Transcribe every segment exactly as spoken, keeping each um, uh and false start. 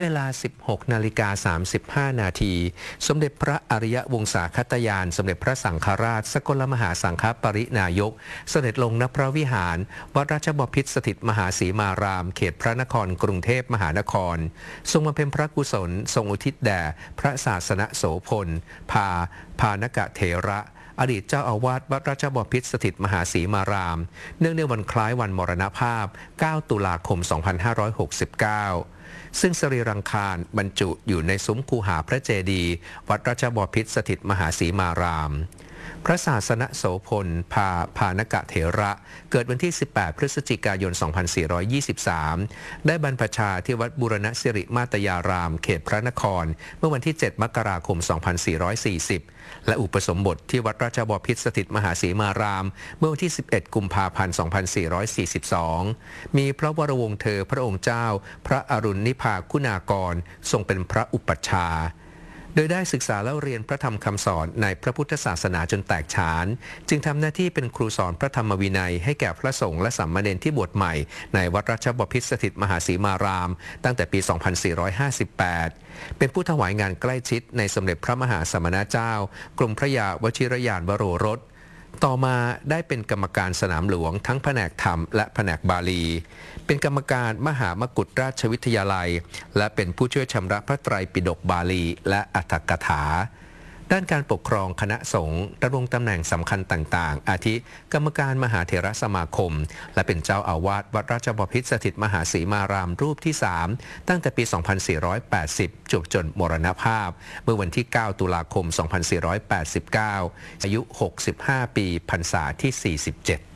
เวลา สิบหกนาฬิกาสามสิบห้า นาที สมเด็จพระอริยวงศาคตยาน สมเด็จพระสังฆราช สกลมหาสังฆปรินายก เสด็จลงณพระวิหาร วัดราชบพิตรสถิตมหาสีมาราม เขตพระนครกรุงเทพมหานคร ทรงบำเพ็ญพระกุศล ทรงอุทิศแด่พระศาสนโสพล พา พานกะเถระ อดีตเจ้าอาวาสวัดราชบพิตรสถิตมหาสีมาราม เนื่องในวันคล้ายวันมรณภาพ เก้า ตุลาคม สองพันห้าร้อยหกสิบเก้า ซึ่งสรีรังคารบรรจุอยู่ในซุ้มคูหาพระเจดีย์วัดราชบพิตรสถิตมหาสีมาราม พระศาสนโสพล พา พานกะเถระ เกิดวันที่ สิบแปด พฤศจิกายน สองพันสี่ร้อยยี่สิบสาม ได้บรรพชาที่วัดบูรณสิริมาตยาราม เขตพระนคร เมื่อวันที่ เจ็ด มกราคม สองพันสี่ร้อยสี่สิบ และอุปสมบทที่วัดราชบพิตรสถิตมหาสีมาราม เมื่อวันที่ สิบเอ็ด กุมภาพันธ์ สองพันสี่ร้อยสี่สิบสอง มีพระวรวงศ์เธอพระองค์เจ้า พระอรุณนิพาคุณากร ทรงเป็นพระอุปัชฌาย์โดยได้ศึกษาและเรียนพระธรรมคำสอนในพระพุทธศาสนาจนแตกฉาน จึงทำหน้าที่เป็นครูสอนพระธรรมวินัยให้แก่พระสงฆ์และสามเณรที่บวชใหม่ในวัดราชบพิตรสถิตมหาสีมารามตั้งแต่ปี สองพันสี่ร้อยห้าสิบแปด เป็นผู้ถวายงานใกล้ชิดในสมเด็จพระมหาสมณเจ้ากรมพระยาวชิรยานวโรรสต่อมาได้เป็นกรรมการสนามหลวงทั้งแผนกธรรมและแผนกบาลีเป็นกรรมการมหามกุฏราชวิทยาลัยและเป็นผู้ช่วยชำระพระไตรปิฎกบาลีและอรรถกถาด้านการปกครองคณะสงฆ์ดำรงตำแหน่งสำคัญต่างๆอาทิกรรมการมหาเถรสมาคมและเป็นเจ้าอาวาสวัดราชบพิตรสถิตมหาสีมารามรูปที่ สาม ตั้งแต่ปี สองพันสี่ร้อยแปดสิบ จบจนมรณภาพเมื่อวันที่ เก้า ตุลาคม สองพันสี่ร้อยแปดสิบเก้า อายุ หกสิบห้า ปีพรรษาที่ สี่สิบเจ็ด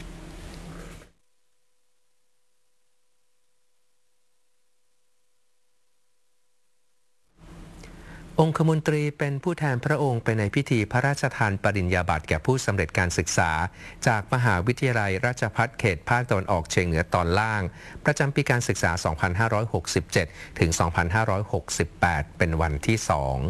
องคมนตรีเป็นผู้แทนพระองค์ไปในพิธีพระราชทานปริญญาบัตรแก่ผู้สำเร็จการศึกษาจากมหาวิทยาลัยราชภัฏเขตภาคตะวันออกเฉียงเหนือตอนล่างประจำปีการศึกษา สองพันห้าร้อยหกสิบเจ็ด ถึง สองพันห้าร้อยหกสิบแปด เป็นวันที่ สอง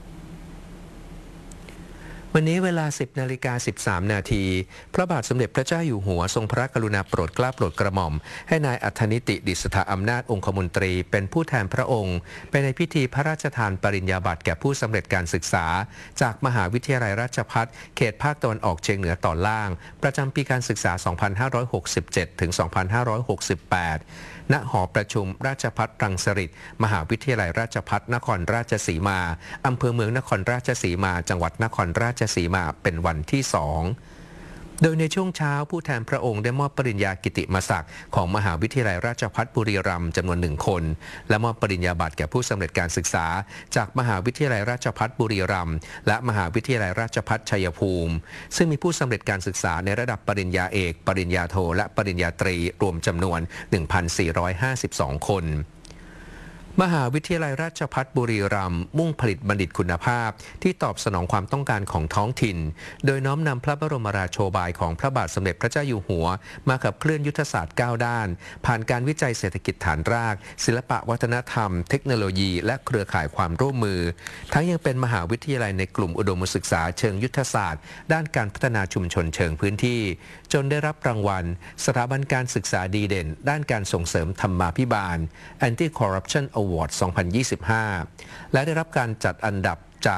วันนี้เวลา สิบนาฬิกาสิบสาม นาทีพระบาทสมเด็จพระเจ้าอยู่หัวทรงพระกรุณาโปรดเกล้าโปรดกระหม่อมให้นายอัธนิติดิษฐาอำนาจองคมนตรีเป็นผู้แทนพระองค์ไปในพิธีพระราชทานปริญญาบัตรแก่ผู้สำเร็จการศึกษาจากมหาวิทยาลัยราชภัฏเขตภาคตะวันออกเฉียงเหนือตอนล่างประจำปีการศึกษา สองพันห้าร้อยหกสิบเจ็ด ถึง สองพันห้าร้อยหกสิบแปด ณ หอประชุมราชภัฏรังสฤษฎ์มหาวิทยาลัยราชภัฏนครราชสีมาอำเภอเมืองนครราชสีมาจังหวัดนครราชสีมาเป็นวันที่สองโดยในช่วงเช้าผู้แทนพระองค์ได้มอบปริญญากิติมศักดิ์ของมหาวิทยาลัยราชภัฏบุรีรัมย์จำนวนหนึ่งคนและมอบปริญญาบัตรแก่ผู้สำเร็จการศึกษาจากมหาวิทยาลัยราชภัฏบุรีรัมย์และมหาวิทยาลัยราชภัฏชัยภูมิซึ่งมีผู้สำเร็จการศึกษาในระดับปริญญาเอกปริญญาโทและปริญญาตรีรวมจำนวน หนึ่งพันสี่ร้อยห้าสิบสอง คนมหาวิทยาลัยราชภัฏบุรีรัมย์มุ่งผลิตบัณฑิตคุณภาพที่ตอบสนองความต้องการของท้องถิ่นโดยน้อมนำพระบรมราโชบายของพระบาทสมเด็จพระเจ้าอยู่หัวมาขับเคลื่อนยุทธศาสตร์ก้าวด้านผ่านการวิจัยเศรษฐกิจฐานรากศิลปะวัฒนธรรมเทคโนโลยีและเครือข่ายความร่วมมือทั้งยังเป็นมหาวิทยาลัยในกลุ่มอุดมศึกษาเชิงยุทธศาสตร์ด้านการพัฒนาชุมชนเชิงพื้นที่จนได้รับรางวัลสถาบันการศึกษาดีเด่นด้านการส่งเสริมธรรมาภิบาล Anti-Corruption Award สองพันยี่สิบห้า และได้รับการจัดอันดับจาก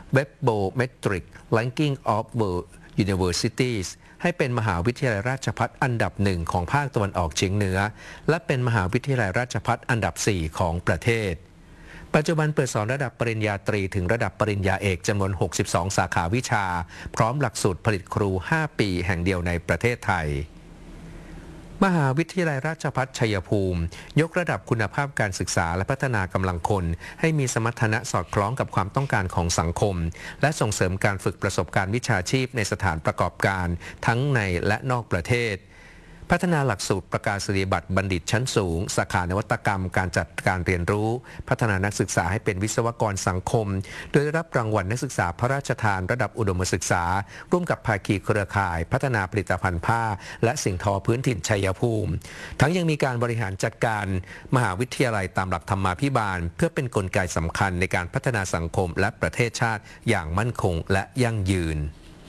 Webometric Ranking of World Universities ให้เป็นมหาวิทยาลัยราชภัฏอันดับหนึ่งของภาคตะวันออกเฉียงเหนือและเป็นมหาวิทยาลัยราชภัฏอันดับสี่ของประเทศปัจจุบันเปิดสอนระดับปริญญาตรีถึงระดับปริญญาเอกจำนวนหกสิบสองสาขาวิชาพร้อมหลักสูตรผลิตครูห้าปีแห่งเดียวในประเทศไทยมหาวิทยาลัยราชภัฏชัยภูมิยกระดับคุณภาพการศึกษาและพัฒนากำลังคนให้มีสมรรถนะสอดคล้องกับความต้องการของสังคมและส่งเสริมการฝึกประสบการณ์วิชาชีพในสถานประกอบการทั้งในและนอกประเทศพัฒนาหลักสูตรประกาศนียบัตรบัณฑิตชั้นสูงสาขานวัตกรรมการจัดการเรียนรู้พัฒนานักศึกษาให้เป็นวิศวกรสังคมโดยได้รับรางวัลนักศึกษาพระราชทานระดับอุดมศึกษาร่วมกับภาคีเครือข่ายพัฒนาผลิตภัณฑ์ผ้าและสิ่งทอพื้นถิ่นชัยภูมิทั้งยังมีการบริหารจัดการมหาวิทยาลัยตามหลักธรรมาภิบาลเพื่อเป็นกลไกสำคัญในการพัฒนาสังคมและประเทศชาติอย่างมั่นคงและยั่งยืน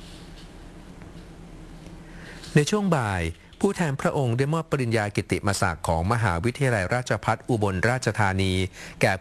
ในช่วงบ่ายผู้แทนพระองค์ได้มอบปริญญากิติมศักดิ์ของมหาวิทยาลัยราชภัฏอุบลราชธานีแก่